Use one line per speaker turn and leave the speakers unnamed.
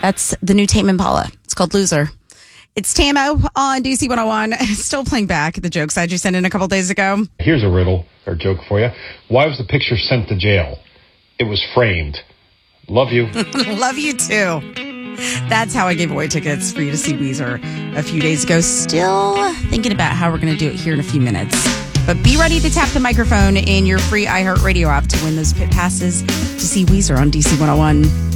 That's the new Tame Impala. It's called Loser. It's Tamo on DC 101. Still playing back the jokes I just sent in a couple days ago.
Here's a riddle or joke for you. Why was the picture sent to jail? It was framed. Love you.
Love you too. That's how I gave away tickets for you to see Weezer a few days ago. Still thinking about how we're going to do it here in a few minutes. But be ready to tap the microphone in your free iHeartRadio app to win those pit passes to see Weezer on DC 101.